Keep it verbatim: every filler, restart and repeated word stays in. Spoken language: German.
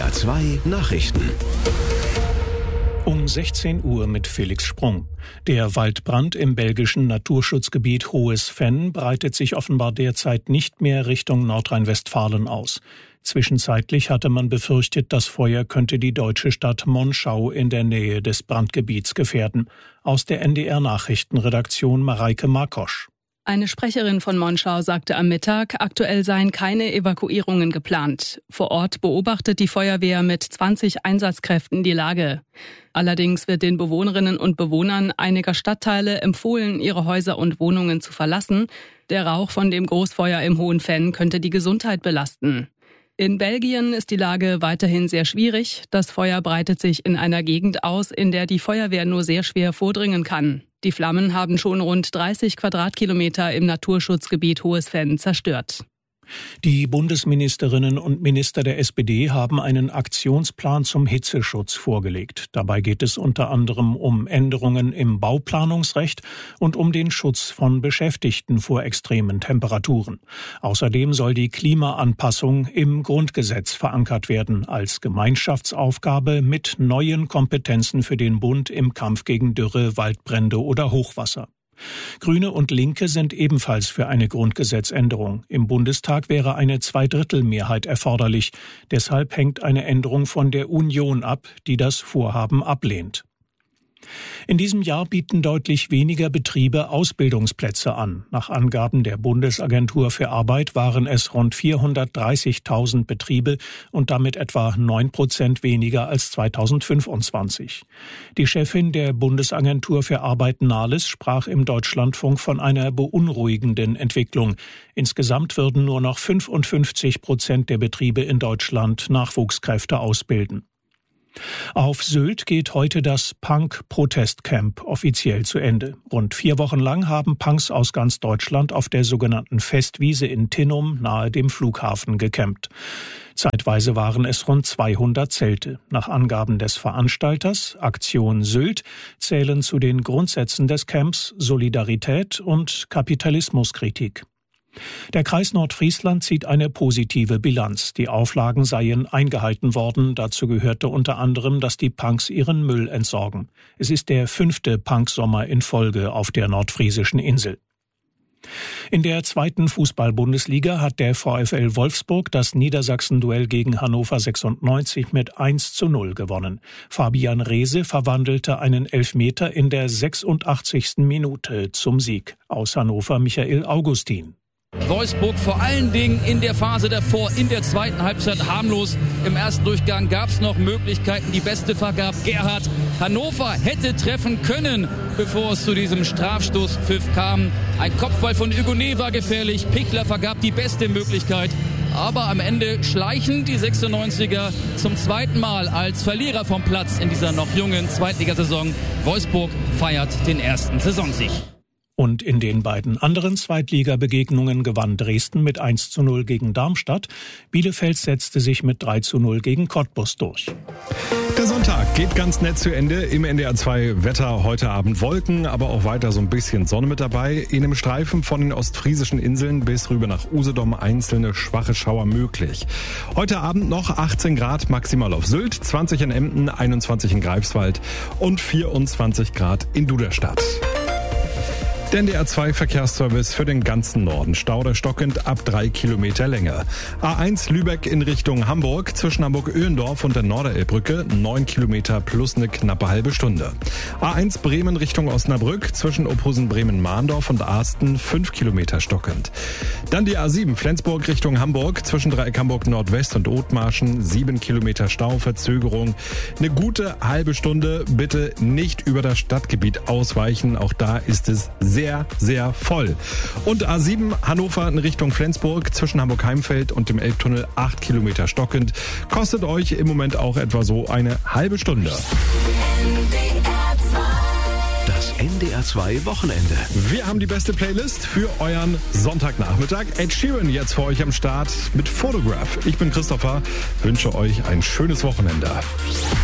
R zwei Nachrichten. Um sechzehn Uhr mit Felix Sprung. Der Waldbrand im belgischen Naturschutzgebiet Hohes Venn breitet sich offenbar derzeit nicht mehr Richtung Nordrhein-Westfalen aus. Zwischenzeitlich hatte man befürchtet, das Feuer könnte die deutsche Stadt Monschau in der Nähe des Brandgebiets gefährden. Aus der N D R-Nachrichtenredaktion Mareike Markosch. Eine Sprecherin von Monschau sagte am Mittag, aktuell seien keine Evakuierungen geplant. Vor Ort beobachtet die Feuerwehr mit zwanzig Einsatzkräften die Lage. Allerdings wird den Bewohnerinnen und Bewohnern einiger Stadtteile empfohlen, ihre Häuser und Wohnungen zu verlassen. Der Rauch von dem Großfeuer im Hohen Venn könnte die Gesundheit belasten. In Belgien ist die Lage weiterhin sehr schwierig. Das Feuer breitet sich in einer Gegend aus, in der die Feuerwehr nur sehr schwer vordringen kann. Die Flammen haben schon rund dreißig Quadratkilometer im Naturschutzgebiet Hohes Venn zerstört. Die Bundesministerinnen und Minister der S P D haben einen Aktionsplan zum Hitzeschutz vorgelegt. Dabei geht es unter anderem um Änderungen im Bauplanungsrecht und um den Schutz von Beschäftigten vor extremen Temperaturen. Außerdem soll die Klimaanpassung im Grundgesetz verankert werden als Gemeinschaftsaufgabe mit neuen Kompetenzen für den Bund im Kampf gegen Dürre, Waldbrände oder Hochwasser. Grüne und Linke sind ebenfalls für eine Grundgesetzänderung. Im Bundestag wäre eine Zweidrittelmehrheit erforderlich. Deshalb hängt eine Änderung von der Union ab, die das Vorhaben ablehnt. In diesem Jahr bieten deutlich weniger Betriebe Ausbildungsplätze an. Nach Angaben der Bundesagentur für Arbeit waren es rund vierhundertdreißigtausend Betriebe und damit etwa neun Prozent weniger als zweitausendfünfundzwanzig. Die Chefin der Bundesagentur für Arbeit Nahles sprach im Deutschlandfunk von einer beunruhigenden Entwicklung. Insgesamt würden nur noch fünfundfünfzig Prozent der Betriebe in Deutschland Nachwuchskräfte ausbilden. Auf Sylt geht heute das Punk-Protestcamp offiziell zu Ende. Rund vier Wochen lang haben Punks aus ganz Deutschland auf der sogenannten Festwiese in Tinnum nahe dem Flughafen gecampt. Zeitweise waren es rund zweihundert Zelte. Nach Angaben des Veranstalters, Aktion Sylt, zählen zu den Grundsätzen des Camps Solidarität und Kapitalismuskritik. Der Kreis Nordfriesland zieht eine positive Bilanz. Die Auflagen seien eingehalten worden. Dazu gehörte unter anderem, dass die Punks ihren Müll entsorgen. Es ist der fünfte Punksommer in Folge auf der nordfriesischen Insel. In der zweiten Fußball-Bundesliga hat der VfL Wolfsburg das Niedersachsen-Duell gegen Hannover sechsundneunzig mit eins zu null gewonnen. Fabian Reese verwandelte einen Elfmeter in der sechsundachtzigsten Minute zum Sieg. Aus Hannover Michael Augustin. Wolfsburg vor allen Dingen in der Phase davor, in der zweiten Halbzeit harmlos. Im ersten Durchgang gab es noch Möglichkeiten. Die beste vergab Gerhard. Hannover hätte treffen können, bevor es zu diesem Strafstoßpfiff kam. Ein Kopfball von Hugonet war gefährlich. Pichler vergab die beste Möglichkeit. Aber am Ende schleichen die sechsundneunziger zum zweiten Mal als Verlierer vom Platz in dieser noch jungen Zweitligasaison. Wolfsburg feiert den ersten Saisonsieg. Und in den beiden anderen Zweitligabegegnungen gewann Dresden mit eins zu null gegen Darmstadt. Bielefeld setzte sich mit drei zu null gegen Cottbus durch. Der Sonntag geht ganz nett zu Ende. Im N D R zwei Wetter heute Abend Wolken, aber auch weiter so ein bisschen Sonne mit dabei. In einem Streifen von den ostfriesischen Inseln bis rüber nach Usedom einzelne schwache Schauer möglich. Heute Abend noch achtzehn Grad maximal auf Sylt, zwanzig in Emden, einundzwanzig in Greifswald und vierundzwanzig Grad in Duderstadt. Der N D R zwei Verkehrsservice für den ganzen Norden. Stauder stockend ab drei Kilometer Länge. A eins Lübeck in Richtung Hamburg zwischen Hamburg-Öhlendorf und der Norderelbbrücke neun Kilometer plus eine knappe halbe Stunde. A eins Bremen Richtung Osnabrück zwischen Ophusen-Bremen-Mahndorf und Arsten fünf Kilometer stockend. Dann die A sieben Flensburg Richtung Hamburg zwischen Dreieck Hamburg Nordwest und Othmarschen sieben Kilometer Stau, Verzögerung. Eine gute halbe Stunde. Bitte nicht über das Stadtgebiet ausweichen. Auch da ist es sehr, sehr voll. Und A sieben Hannover in Richtung Flensburg zwischen Hamburg-Heimfeld und dem Elbtunnel acht Kilometer stockend. Kostet euch im Moment auch etwa so eine halbe Stunde. Das N D R zwei Wochenende. Wir haben die beste Playlist für euren Sonntagnachmittag. Ed Sheeran jetzt für euch am Start mit Photograph. Ich bin Christopher, wünsche euch ein schönes Wochenende.